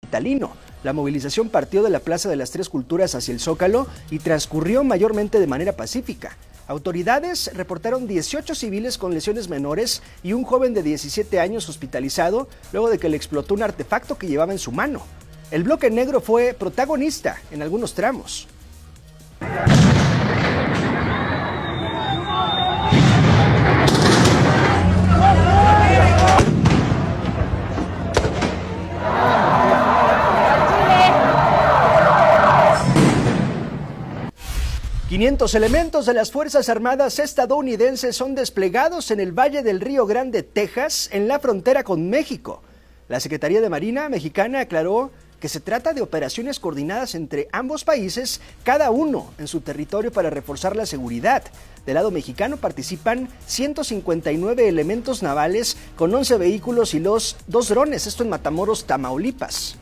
capitalino. La movilización partió de la Plaza de las Tres Culturas hacia el Zócalo y transcurrió mayormente de manera pacífica. Autoridades reportaron 18 civiles con lesiones menores y un joven de 17 años hospitalizado luego de que le explotó un artefacto que llevaba en su mano. El bloque negro fue protagonista en algunos tramos. ...500 elementos de las Fuerzas Armadas estadounidenses son desplegados en el Valle del Río Grande, Texas, en la frontera con México. La Secretaría de Marina mexicana aclaró que se trata de operaciones coordinadas entre ambos países, cada uno en su territorio para reforzar la seguridad. Del lado mexicano participan 159 elementos navales con 11 vehículos y los 2 drones, esto en Matamoros, Tamaulipas.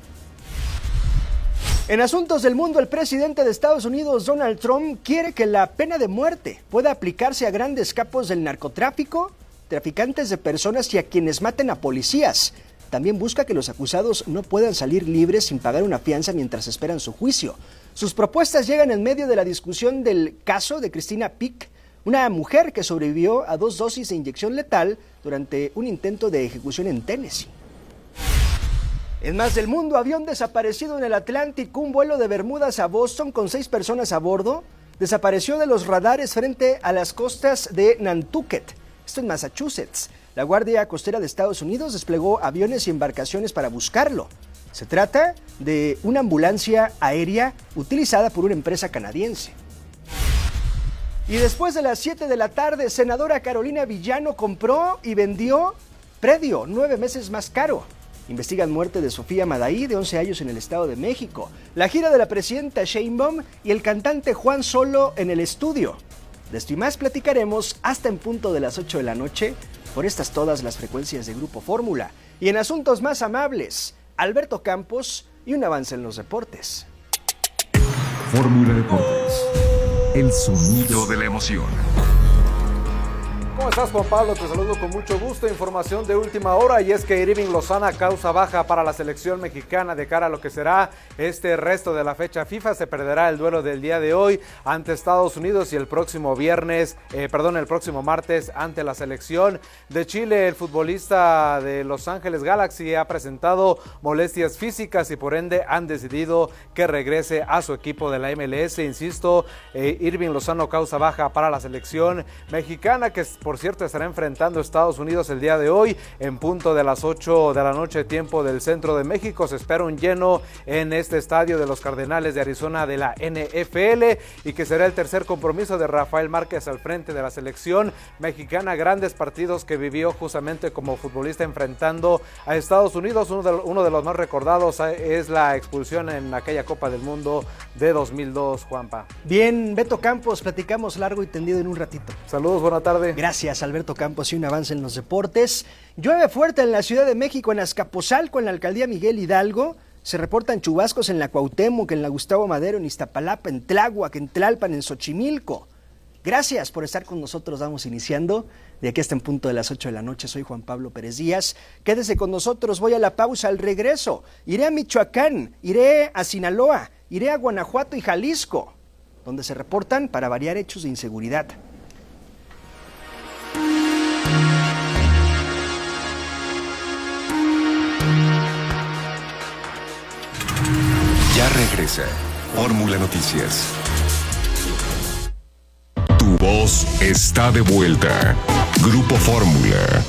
En asuntos del mundo, el presidente de Estados Unidos, Donald Trump, quiere que la pena de muerte pueda aplicarse a grandes capos del narcotráfico, traficantes de personas y a quienes maten a policías. También busca que los acusados no puedan salir libres sin pagar una fianza mientras esperan su juicio. Sus propuestas llegan en medio de la discusión del caso de Christina Peck, una mujer que sobrevivió a 2 dosis de inyección letal durante un intento de ejecución en Tennessee. En más del mundo, avión desaparecido en el Atlántico, un vuelo de Bermudas a Boston con 6 personas a bordo, desapareció de los radares frente a las costas de Nantucket, esto en Massachusetts. La Guardia Costera de Estados Unidos desplegó aviones y embarcaciones para buscarlo. Se trata de una ambulancia aérea utilizada por una empresa canadiense. Y después de las 7 de la tarde, senadora Carolina Villano compró y vendió predio 9 meses más caro. Investigan muerte de Sofía Madaí, de 11 años, en el Estado de México. La gira de la presidenta Sheinbaum y el cantante Juan Solo en el estudio. De esto y más platicaremos hasta en punto de las 8 de la noche por estas todas las frecuencias de Grupo Fórmula. Y en asuntos más amables, Alberto Campos y un avance en los deportes. Fórmula Deportes, el sonido de la emoción. ¿Cómo estás, Juan Pablo? Te saludo con mucho gusto. Información de última hora, y es que Irving Lozano causa baja para la selección mexicana de cara a lo que será este resto de la fecha FIFA. Se perderá el duelo del día de hoy ante Estados Unidos y el próximo martes ante la selección de Chile. El futbolista de Los Ángeles Galaxy ha presentado molestias físicas y por ende han decidido que regrese a su equipo de la MLS. Insisto, Irving Lozano causa baja para la selección mexicana, que por cierto estará enfrentando a Estados Unidos el día de hoy en punto de las 8 de la noche, tiempo del centro de México. Se espera un lleno en este estadio de los Cardenales de Arizona de la NFL, y que será el tercer compromiso de Rafael Márquez al frente de la selección mexicana. Grandes partidos que vivió justamente como futbolista enfrentando a Estados Unidos. Uno de los más recordados es la expulsión en aquella Copa del Mundo de 2002, Juanpa. Bien, Beto Campos, platicamos largo y tendido en un ratito. Saludos, buena tarde. Gracias, Alberto Campos, y un avance en los deportes. Llueve fuerte en la Ciudad de México, en Azcapotzalco, en la alcaldía Miguel Hidalgo. Se reportan chubascos en la Cuauhtémoc, en la Gustavo Madero, en Iztapalapa, en Tláhuac, en Tlalpan, en Xochimilco. Gracias por estar con nosotros. Vamos iniciando de aquí hasta en punto de las 8 de la noche. Soy Juan Pablo Pérez Díaz. Quédese con nosotros, voy a la pausa. Al regreso iré a Michoacán, iré a Sinaloa, iré a Guanajuato y Jalisco, donde se reportan, para variar, hechos de inseguridad. Ya regresa Fórmula Noticias. Tu voz está de vuelta. Grupo Fórmula.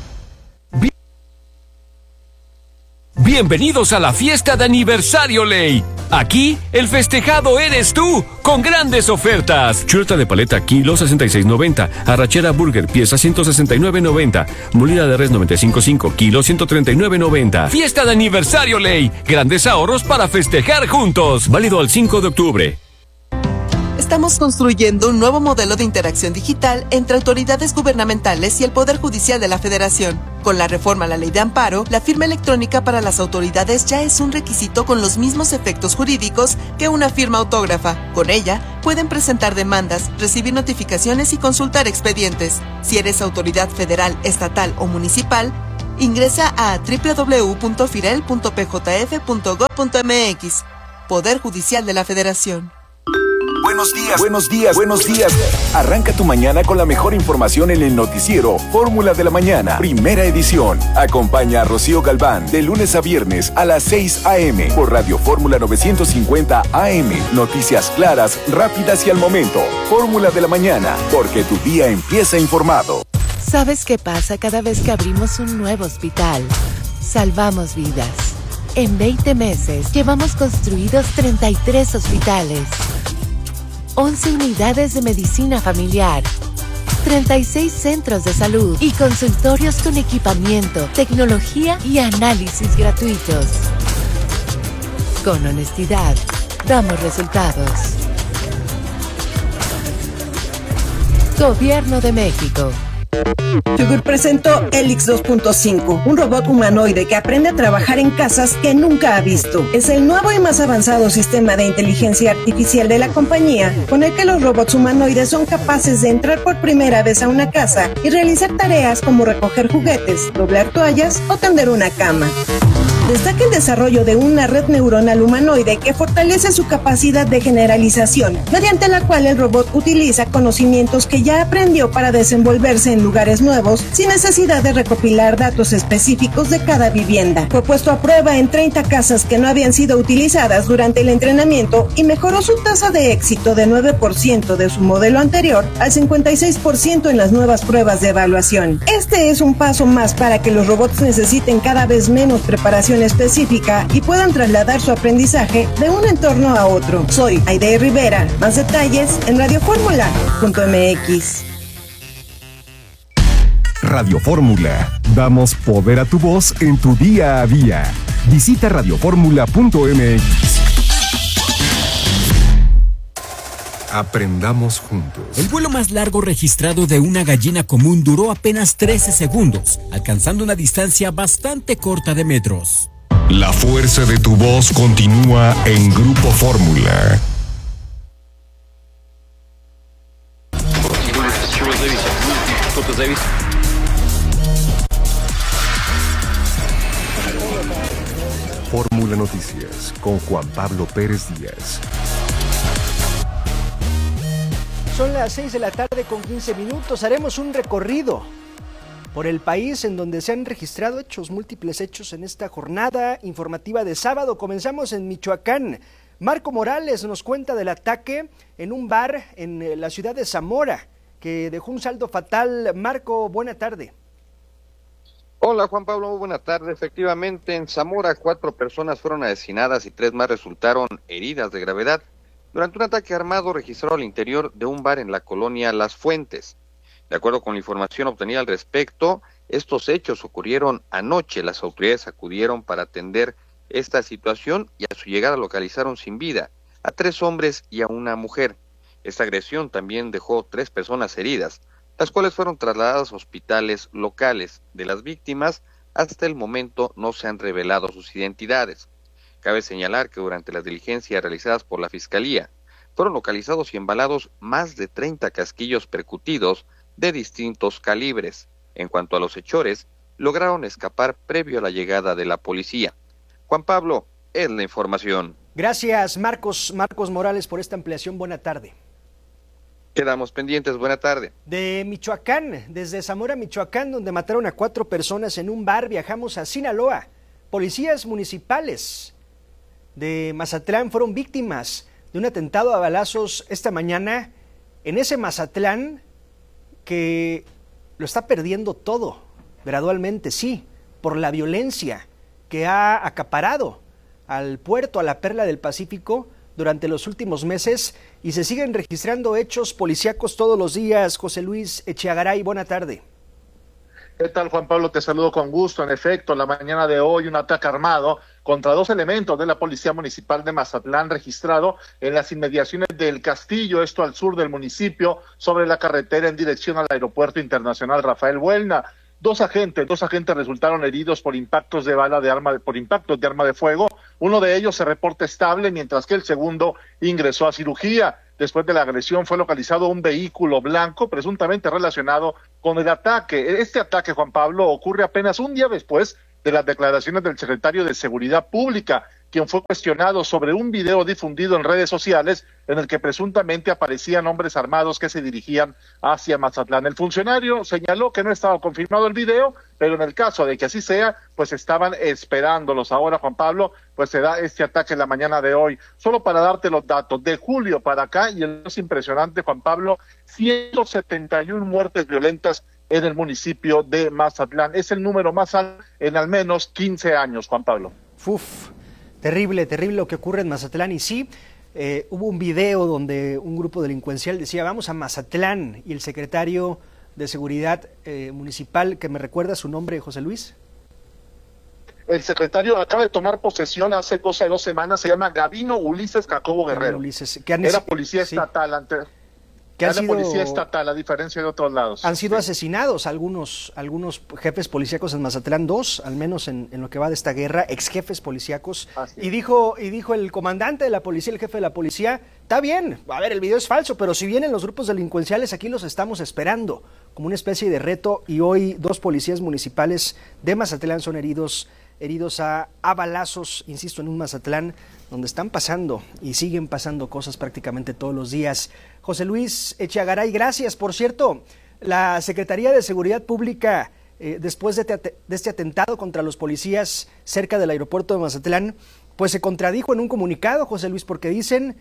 Bienvenidos a la fiesta de aniversario Ley. Aquí, el festejado eres tú, con grandes ofertas. Chuleta de paleta, kilo 66.90. Arrachera burger, pieza 169.90. Molida de res 95.5, kilo 139.90. Fiesta de aniversario Ley. Grandes ahorros para festejar juntos. Válido al 5 de octubre. Estamos construyendo un nuevo modelo de interacción digital entre autoridades gubernamentales y el Poder Judicial de la Federación. Con la reforma a la Ley de Amparo, la firma electrónica para las autoridades ya es un requisito con los mismos efectos jurídicos que una firma autógrafa. Con ella, pueden presentar demandas, recibir notificaciones y consultar expedientes. Si eres autoridad federal, estatal o municipal, Ingresa a www.firel.pjf.gov.mx. Poder Judicial de la Federación. Buenos días, buenos días, buenos días. Arranca tu mañana con la mejor información en el noticiero Fórmula de la Mañana, primera edición. Acompaña a Rocío Galván de lunes a viernes a las 6 a.m. por Radio Fórmula 950 AM. Noticias claras, rápidas y al momento. Fórmula de la Mañana, porque tu día empieza informado. ¿Sabes qué pasa cada vez que abrimos un nuevo hospital? Salvamos vidas. En 20 meses llevamos construidos 33 hospitales, 11 unidades de medicina familiar, 36 centros de salud y consultorios con equipamiento, tecnología y análisis gratuitos. Con honestidad, damos resultados. Gobierno de México. Yugur presentó Helix 2.5, un robot humanoide que aprende a trabajar en casas que nunca ha visto. Es el nuevo y más avanzado sistema de inteligencia artificial de la compañía, con el que los robots humanoides son capaces de entrar por primera vez a una casa y realizar tareas como recoger juguetes, doblar toallas o tender una cama. Destaca el desarrollo de una red neuronal humanoide que fortalece su capacidad de generalización, mediante la cual el robot utiliza conocimientos que ya aprendió para desenvolverse en lugares nuevos sin necesidad de recopilar datos específicos de cada vivienda. Fue puesto a prueba en 30 casas que no habían sido utilizadas durante el entrenamiento y mejoró su tasa de éxito de 9% de su modelo anterior al 56% en las nuevas pruebas de evaluación. Este es un paso más para que los robots necesiten cada vez menos preparación específica y puedan trasladar su aprendizaje de un entorno a otro. Soy Aide Rivera. Más detalles en radioformula.mx. Radio Fórmula. Damos poder a tu voz en tu día a día. Visita radioformula.mx. Aprendamos juntos. El vuelo más largo registrado de una gallina común duró apenas 13 segundos, alcanzando una distancia bastante corta de metros. La fuerza de tu voz continúa en Grupo Fórmula. Fórmula Noticias con Juan Pablo Pérez Díaz. Son las 6 de la tarde con 15 minutos. Haremos un recorrido por el país en donde se han registrado múltiples hechos en esta jornada informativa de sábado. Comenzamos en Michoacán. Marco Morales nos cuenta del ataque en un bar en la ciudad de Zamora, que dejó un saldo fatal. Marco, buena tarde. Hola Juan Pablo, muy buena tarde. Efectivamente, en Zamora 4 personas fueron asesinadas y 3 más resultaron heridas de gravedad durante un ataque armado registrado al interior de un bar en la colonia Las Fuentes. De acuerdo con la información obtenida al respecto, estos hechos ocurrieron anoche. Las autoridades acudieron para atender esta situación y a su llegada localizaron sin vida a 3 hombres y a una mujer. Esta agresión también dejó 3 personas heridas, las cuales fueron trasladadas a hospitales locales. De las víctimas, hasta el momento no se han revelado sus identidades. Cabe señalar que durante las diligencias realizadas por la Fiscalía, fueron localizados y embalados más de 30 casquillos percutidos de distintos calibres. En cuanto a los hechores, lograron escapar previo a la llegada de la policía. Juan Pablo, es la información. Gracias, Marcos Morales, por esta ampliación. Buena tarde. Quedamos pendientes, buena tarde. De Michoacán, desde Zamora, Michoacán, donde mataron a 4 personas en un bar, viajamos a Sinaloa. Policías municipales de Mazatlán fueron víctimas de un atentado a balazos esta mañana en ese Mazatlán que lo está perdiendo todo, gradualmente, sí, por la violencia que ha acaparado al puerto, a la perla del Pacífico, durante los últimos meses, y se siguen registrando hechos policíacos todos los días. José Luis Echeagaray, buena tarde. ¿Qué tal, Juan Pablo? Te saludo con gusto. En efecto, la mañana de hoy un ataque armado contra 2 elementos de la Policía Municipal de Mazatlán registrado en las inmediaciones del Castillo, esto al sur del municipio, sobre la carretera en dirección al Aeropuerto Internacional Rafael Buelna. Dos agentes resultaron heridos por impactos de arma de fuego. Uno de ellos se reporta estable, mientras que el segundo ingresó a cirugía. después de la agresión fue localizado un vehículo blanco presuntamente relacionado con el ataque. Este ataque, Juan Pablo, ocurre apenas un día después de las declaraciones del secretario de Seguridad Pública, quien fue cuestionado sobre un video difundido en redes sociales en el que presuntamente aparecían hombres armados que se dirigían hacia Mazatlán. El funcionario señaló que no estaba confirmado el video, pero en el caso de que así sea, pues estaban esperándolos. Ahora, Juan Pablo, pues se da este ataque en la mañana de hoy. Solo para darte los datos, de julio para acá, y es impresionante, Juan Pablo, 171 muertes violentas en el municipio de Mazatlán. Es el número más alto en al menos 15 años, Juan Pablo. Uf, terrible lo que ocurre en Mazatlán. Y sí, hubo un video donde un grupo delincuencial decía, vamos a Mazatlán, y el secretario de Seguridad Municipal, que me recuerda su nombre, José Luis. El secretario acaba de tomar posesión hace cosa de 2 semanas, se llama Gabino Ulises Jacobo Guerrero. Ulises, era policía estatal antes. Policía estatal, a diferencia de otros lados. Han sido asesinados algunos jefes policíacos en Mazatlán, 2, al menos en lo que va de esta guerra, ex jefes policíacos. Y dijo el comandante de la policía, el jefe de la policía, está bien, a ver, el video es falso, pero si vienen los grupos delincuenciales, aquí los estamos esperando, como una especie de reto, y hoy 2 policías municipales de Mazatlán son heridos a balazos, insisto, en un Mazatlán donde están pasando y siguen pasando cosas prácticamente todos los días. José Luis Echeagaray, gracias. Por cierto, la Secretaría de Seguridad Pública, después de este atentado contra los policías cerca del aeropuerto de Mazatlán, pues se contradijo en un comunicado, José Luis, porque dicen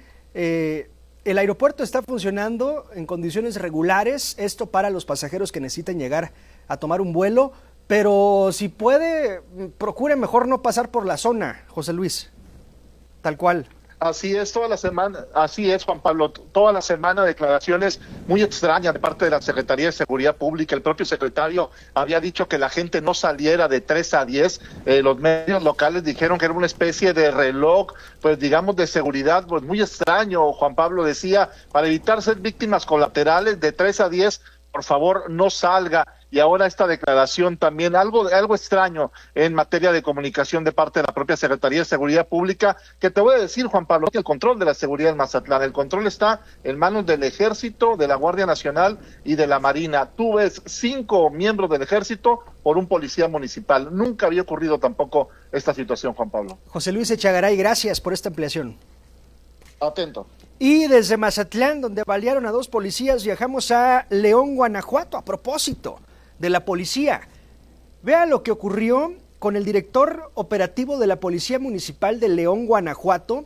el aeropuerto está funcionando en condiciones regulares, esto para los pasajeros que necesitan llegar a tomar un vuelo, pero si puede, procure mejor no pasar por la zona, José Luis, tal cual. Así es, toda la semana, así es, Juan Pablo, toda la semana declaraciones muy extrañas de parte de la Secretaría de Seguridad Pública. El propio secretario había dicho que la gente no saliera de 3 a 10, los medios locales dijeron que era una especie de reloj, pues digamos de seguridad, pues muy extraño. Juan Pablo decía, para evitar ser víctimas colaterales de 3 a 10, por favor no salga. Y ahora esta declaración también, algo extraño en materia de comunicación de parte de la propia Secretaría de Seguridad Pública, que te voy a decir, Juan Pablo, que el control de la seguridad en Mazatlán, el control está en manos del Ejército, de la Guardia Nacional y de la Marina. Tú ves 5 miembros del Ejército por un policía municipal. Nunca había ocurrido tampoco esta situación, Juan Pablo. José Luis Echeagaray, gracias por esta ampliación. Atento. Y desde Mazatlán, donde balearon a 2 policías, viajamos a León, Guanajuato, a propósito de la policía. Vea lo que ocurrió con el director operativo de la Policía Municipal de León, Guanajuato.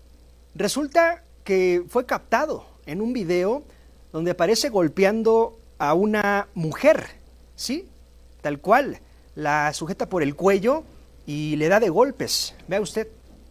Resulta que fue captado en un video donde aparece golpeando a una mujer, ¿sí? Tal cual, la sujeta por el cuello y le da de golpes. Vea usted.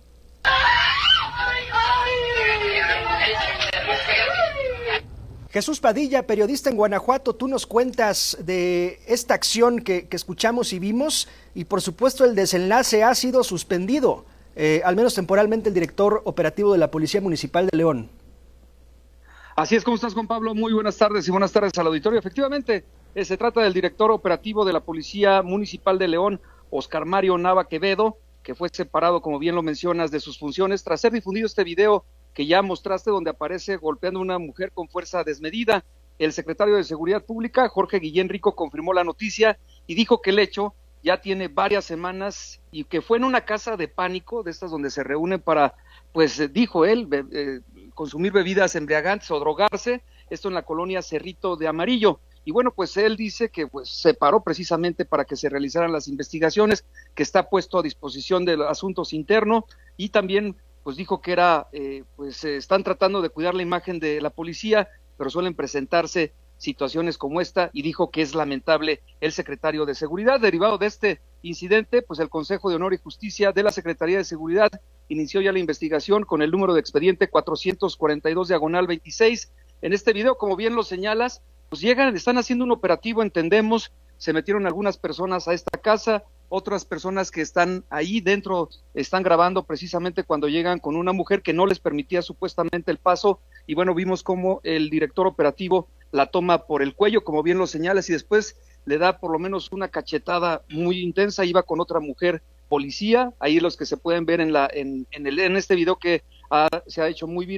Jesús Padilla, periodista en Guanajuato, tú nos cuentas de esta acción que escuchamos y vimos, y por supuesto el desenlace ha sido suspendido, al menos temporalmente, el director operativo de la Policía Municipal de León. Así es, ¿cómo estás, Juan Pablo? Muy buenas tardes y buenas tardes al auditorio. Efectivamente, se trata del director operativo de la Policía Municipal de León, Oscar Mario Nava Quevedo, que fue separado, como bien lo mencionas, de sus funciones tras ser difundido este video que ya mostraste, donde aparece golpeando a una mujer con fuerza desmedida. El secretario de Seguridad Pública, Jorge Guillén Rico, confirmó la noticia y dijo que el hecho ya tiene varias semanas y que fue en una casa de pánico, de estas donde se reúnen para, pues dijo él, consumir bebidas embriagantes o drogarse, esto en la colonia Cerrito de Amarillo. Y bueno, pues él dice que pues se paró precisamente para que se realizaran las investigaciones, que está puesto a disposición de asuntos internos, y también pues dijo que era, están tratando de cuidar la imagen de la policía, pero suelen presentarse situaciones como esta, y dijo que es lamentable el secretario de Seguridad. Derivado de este incidente, pues el Consejo de Honor y Justicia de la Secretaría de Seguridad inició ya la investigación con el número de expediente 442/26. En este video, como bien lo señalas, pues están haciendo un operativo, entendemos, se metieron algunas personas a esta casa, otras personas que están ahí dentro están grabando precisamente cuando llegan con una mujer que no les permitía supuestamente el paso, y bueno, vimos cómo el director operativo la toma por el cuello, como bien lo señalas, y después le da por lo menos una cachetada muy intensa. Iba con otra mujer policía, ahí los que se pueden ver en este video que se ha hecho muy viral,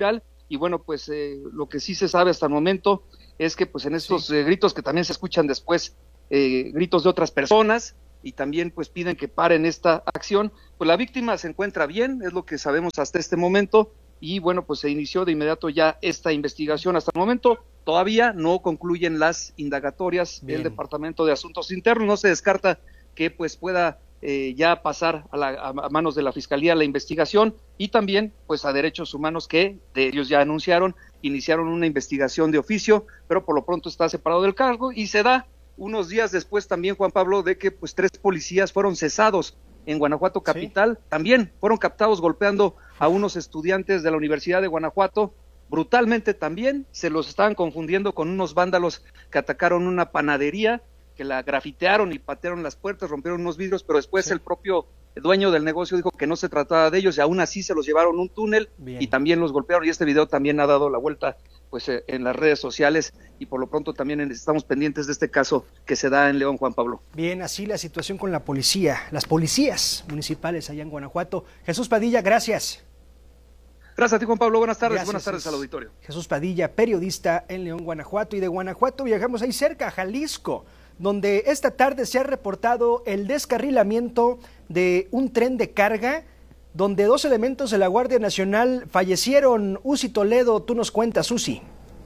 y bueno, pues lo que sí se sabe hasta el momento es que pues en estos gritos que también se escuchan después, gritos de otras personas, y también pues piden que paren esta acción, pues la víctima se encuentra bien, es lo que sabemos hasta este momento, y bueno, pues se inició de inmediato ya esta investigación. Hasta el momento todavía no concluyen las indagatorias del Departamento de Asuntos Internos, no se descarta que pues pueda ya pasar a manos de la Fiscalía la investigación, y también pues a Derechos Humanos, que de ellos ya iniciaron una investigación de oficio, pero por lo pronto está separado del cargo, y se da unos días después también, Juan Pablo, de que pues 3 policías fueron cesados en Guanajuato capital, también fueron captados golpeando a unos estudiantes de la Universidad de Guanajuato, brutalmente también, se los estaban confundiendo con unos vándalos que atacaron una panadería, que la grafitearon y patearon las puertas, rompieron unos vidrios, pero después el propio dueño del negocio dijo que no se trataba de ellos, y aún así se los llevaron a un túnel y también los golpearon, y este video también ha dado la vuelta pues en las redes sociales, y por lo pronto también estamos pendientes de este caso que se da en León, Juan Pablo. Bien, así la situación con la policía, las policías municipales allá en Guanajuato. Jesús Padilla, gracias. Gracias a ti, Juan Pablo, buenas tardes. Gracias, buenas tardes al auditorio. Jesús Padilla, periodista en León, Guanajuato, y de Guanajuato viajamos ahí cerca, a Jalisco, donde esta tarde se ha reportado el descarrilamiento de un tren de carga, donde 2 elementos de la Guardia Nacional fallecieron. Uzi Toledo, tú nos cuentas, Uzi.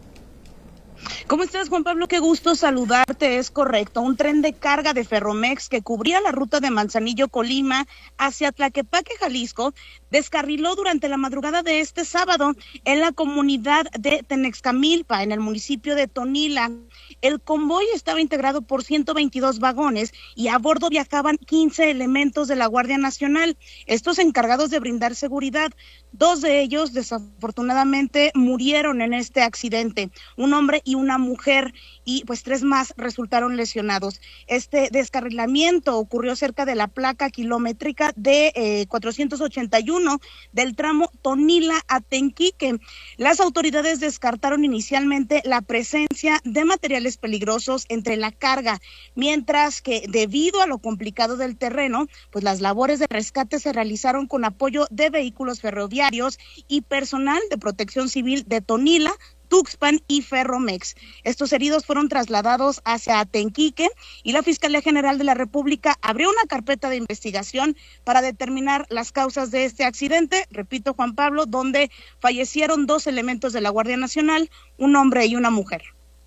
¿Cómo estás, Juan Pablo? Qué gusto saludarte, es correcto. Un tren de carga de Ferromex que cubría la ruta de Manzanillo, Colima, hacia Tlaquepaque, Jalisco, descarriló durante la madrugada de este sábado en la comunidad de Tenexcamilpa, en el municipio de Tonila. El convoy estaba integrado por 122 vagones y a bordo viajaban 15 elementos de la Guardia Nacional, estos encargados de brindar seguridad. 2 de ellos desafortunadamente murieron en este accidente, un hombre y una mujer, y pues 3 más resultaron lesionados. Este descarrilamiento ocurrió cerca de la placa kilométrica de 481 del tramo Tonila a Tenquique. Las autoridades descartaron inicialmente la presencia de materiales peligrosos entre la carga, mientras que debido a lo complicado del terreno, pues las labores de rescate se realizaron con apoyo de vehículos ferroviarios y personal de Protección Civil de Tonila, Tuxpan y Ferromex. Estos heridos fueron trasladados hacia Tenquique, y la Fiscalía General de la República abrió una carpeta de investigación para determinar las causas de este accidente. Repito, Juan Pablo, donde fallecieron 2 elementos de la Guardia Nacional, un hombre y una mujer.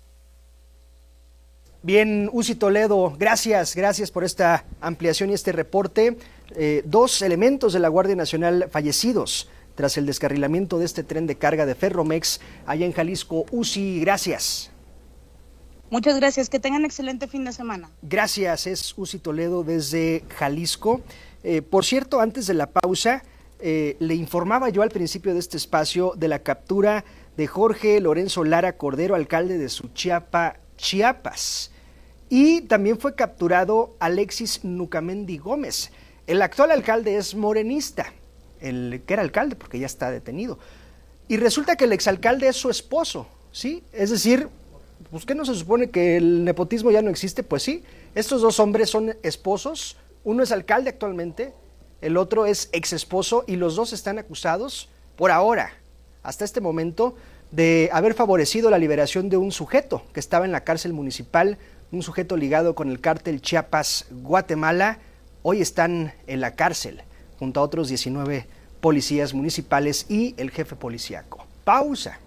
Bien, Uzi Toledo, gracias por esta ampliación y este reporte. 2 elementos de la Guardia Nacional fallecidos tras el descarrilamiento de este tren de carga de Ferromex allá en Jalisco. Uzi, gracias. Muchas gracias, que tengan excelente fin de semana. Gracias, es Uzi Toledo desde Jalisco. Por cierto, antes de la pausa, le informaba yo al principio de este espacio de la captura de Jorge Lorenzo Lara Cordero, alcalde de Suchiapa, Chiapas. Y también fue capturado Alexis Nucamendi Gómez. El actual alcalde es morenista, el que era alcalde, porque ya está detenido. Y resulta que el exalcalde es su esposo, ¿sí? Es decir, pues ¿qué no se supone que el nepotismo ya no existe? Pues sí, estos 2 hombres son esposos, uno es alcalde actualmente, el otro es exesposo, y los 2 están acusados, por ahora, hasta este momento, de haber favorecido la liberación de un sujeto que estaba en la cárcel municipal, un sujeto ligado con el cártel Chiapas, Guatemala. Hoy están en la cárcel, junto a otros 19 policías municipales y el jefe policíaco. Pausa.